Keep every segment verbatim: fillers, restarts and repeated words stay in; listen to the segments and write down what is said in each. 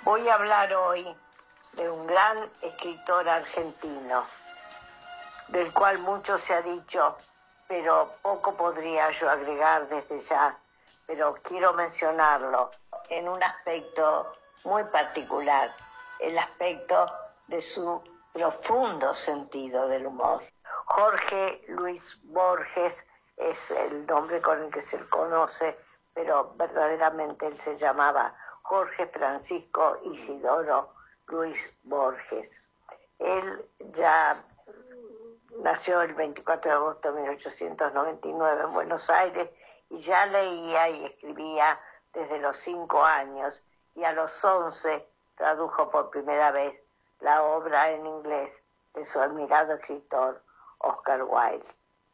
Voy a hablar hoy de un gran escritor argentino, del cual mucho se ha dicho, pero poco podría yo agregar desde ya, pero quiero mencionarlo en un aspecto muy particular, el aspecto de su profundo sentido del humor. Jorge Luis Borges es el nombre con el que se le conoce, pero verdaderamente él se llamaba Jorge Francisco Isidoro Luis Borges. Él ya nació el veinticuatro de agosto de mil ochocientos noventa y nueve en Buenos Aires y ya leía y escribía desde los cinco años, y a los once tradujo por primera vez la obra en inglés de su admirado escritor Oscar Wilde.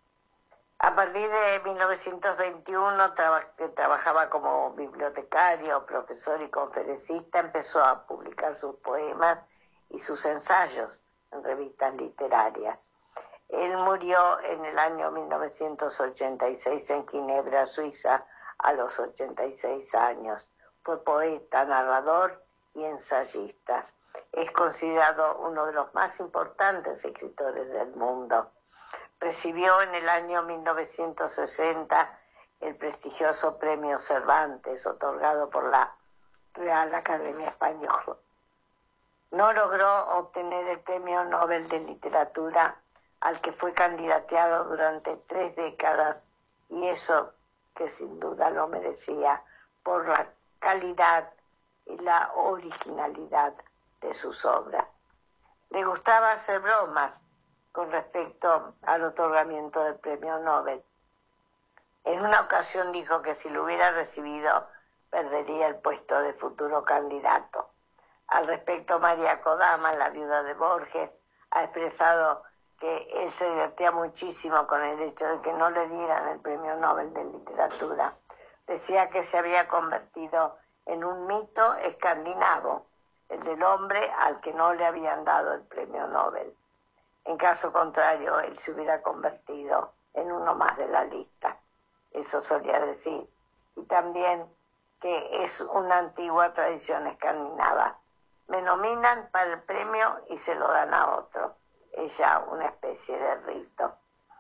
A partir de mil novecientos veintiuno, traba, que trabajaba como bibliotecario, profesor y conferencista, empezó a publicar sus poemas y sus ensayos en revistas literarias. Él murió en el año mil novecientos ochenta y seis en Ginebra, Suiza, a los ochenta y seis años. Fue poeta, narrador y ensayista. Es considerado uno de los más importantes escritores del mundo. Recibió en el año mil novecientos sesenta el prestigioso Premio Cervantes, otorgado por la Real Academia Española. No logró obtener el Premio Nobel de Literatura, al que fue candidateado durante tres décadas, y eso que sin duda lo merecía por la calidad y la originalidad de sus obras. Le gustaba hacer bromas con respecto al otorgamiento del Premio Nobel. En una ocasión dijo que si lo hubiera recibido perdería el puesto de futuro candidato. Al respecto, María Kodama, la viuda de Borges, ha expresado que él se divertía muchísimo con el hecho de que no le dieran el Premio Nobel de Literatura. Decía que se había convertido en un mito escandinavo, el del hombre al que no le habían dado el Premio Nobel. En caso contrario, él se hubiera convertido en uno más de la lista. Eso solía decir. Y también que es una antigua tradición escandinava. Me nominan para el premio y se lo dan a otro. Es ya una especie de rito.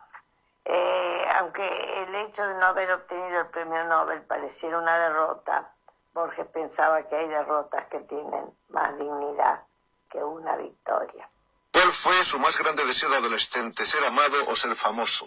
Eh, aunque el hecho de no haber obtenido el Premio Nobel pareciera una derrota, Borges pensaba que hay derrotas que tienen más dignidad que una victoria. ¿Cuál fue su más grande deseo de adolescente? ¿Ser amado o ser famoso?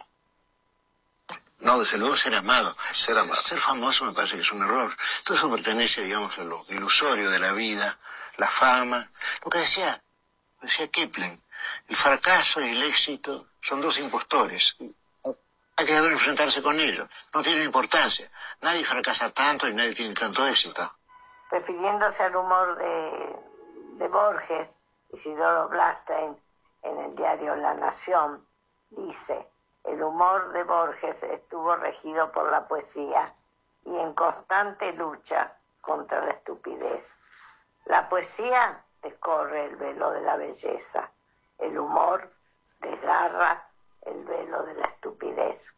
No, desde luego ser amado. Ser amado. Ser famoso me parece que es un error. Todo eso pertenece, digamos, a lo ilusorio de la vida, la fama. Lo que decía, decía Kipling, el fracaso y el éxito son dos impostores. Hay que saber enfrentarse con ellos. No tiene importancia. Nadie fracasa tanto y nadie tiene tanto éxito. Refiriéndose al humor de, de Borges, Isidoro Blastein, en el diario La Nación, dice: el humor de Borges estuvo regido por la poesía y en constante lucha contra la estupidez. La poesía descorre el velo de la belleza, el humor desgarra el velo de la estupidez.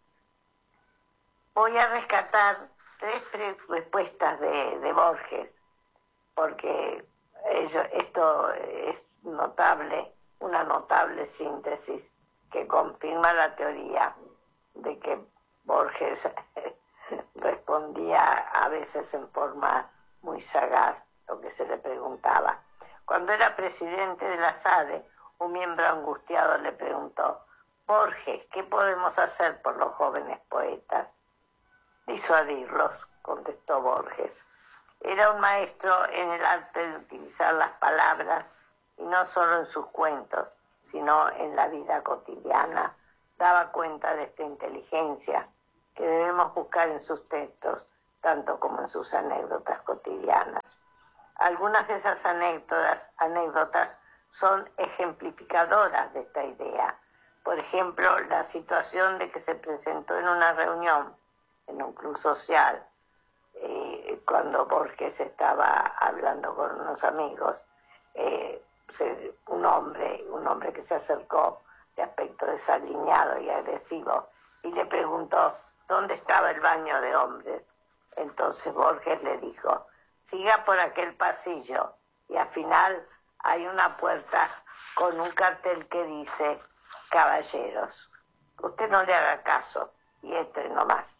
Voy a rescatar tres respuestas de, de Borges, porque ello, esto es notable, una notable síntesis que confirma la teoría de que Borges respondía a veces en forma muy sagaz lo que se le preguntaba. Cuando era presidente de la SADE, un miembro angustiado le preguntó: Borges, ¿qué podemos hacer por los jóvenes poetas? Disuadirlos, contestó Borges. Era un maestro en el arte de utilizar las palabras, y no solo en sus cuentos, sino en la vida cotidiana. Daba cuenta de esta inteligencia que debemos buscar en sus textos, tanto como en sus anécdotas cotidianas. Algunas de esas anécdotas, anécdotas son ejemplificadoras de esta idea. Por ejemplo, la situación de que se presentó en una reunión, en un club social, eh, cuando Borges estaba hablando con unos amigos, eh, se, un hombre, un hombre que se acercó de aspecto desaliñado y agresivo y le preguntó dónde estaba el baño de hombres. Entonces Borges le dijo: siga por aquel pasillo y al final hay una puerta con un cartel que dice caballeros. Usted no le haga caso y entre nomás.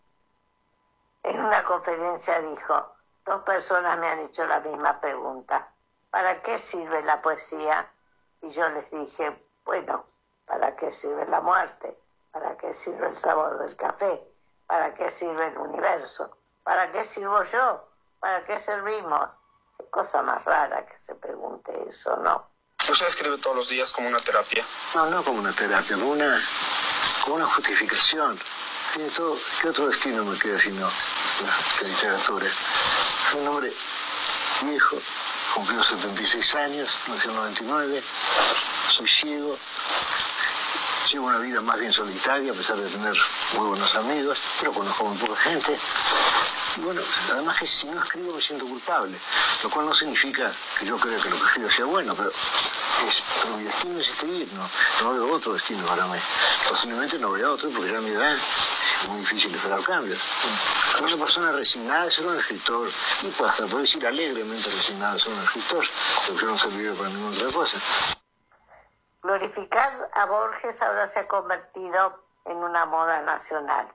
En una conferencia dijo, dos personas me han hecho la misma pregunta. ¿Para qué sirve la poesía? Y yo les dije, bueno, ¿para qué sirve la muerte? ¿Para qué sirve el sabor del café? ¿Para qué sirve el universo? ¿Para qué sirvo yo? ¿Para qué servimos? Qué cosa más rara que se pregunte eso, ¿no? ¿Usted escribe todos los días como una terapia? No, no como una terapia, como una, como una justificación. ¿Qué, todo, ¿Qué otro destino me queda sino la, la literatura? Soy un hombre viejo, cumplió setenta y seis años, nació en noventa y nueve, soy ciego, llevo una vida más bien solitaria a pesar de tener muy buenos amigos, pero conozco muy poca gente. Y bueno, además que si no escribo me siento culpable, lo cual no significa que yo crea que lo que escribo sea bueno, pero, es, pero mi destino es escribir, no, no veo otro destino para mí. Posiblemente no veo otro porque ya a mi edad es muy difícil esperar cambios. Una persona resignada es ser un escritor, y pues hasta puedo decir alegremente resignado ser un escritor, porque yo no serviría para ninguna otra cosa. Glorificar a Borges ahora se ha convertido en una moda nacional.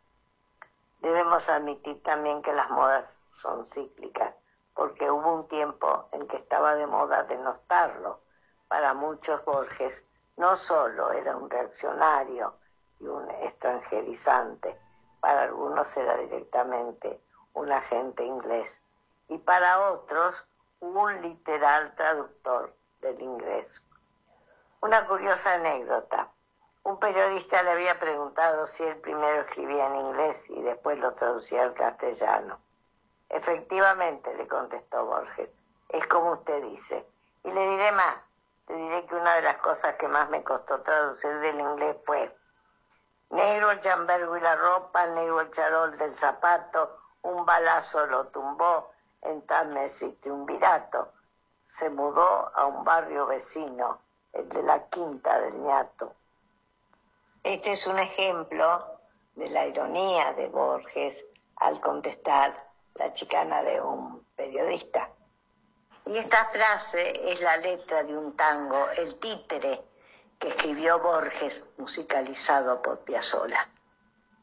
Debemos admitir también que las modas son cíclicas, porque hubo un tiempo en que estaba de moda denostarlo. Para muchos Borges no solo era un reaccionario y un extranjerizante, para algunos era directamente un agente inglés, y para otros un literal traductor del inglés. Una curiosa anécdota. Un periodista le había preguntado si él primero escribía en inglés y después lo traducía al castellano. Efectivamente, le contestó Borges, es como usted dice. Y le diré más, le diré que una de las cosas que más me costó traducir del inglés fue negro el chambergo y la ropa, negro el charol del zapato, un balazo lo tumbó en Tames y Triunvirato. Se mudó a un barrio vecino, el de la Quinta del Ñato. Este es un ejemplo de la ironía de Borges al contestar la chicana de un periodista. Y esta frase es la letra de un tango, El Títere, que escribió Borges, musicalizado por Piazzolla.